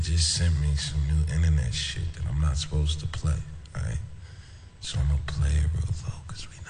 just sent me some new internet shit that I'm not supposed to play, alright? So I'm gonna play it real low, cause we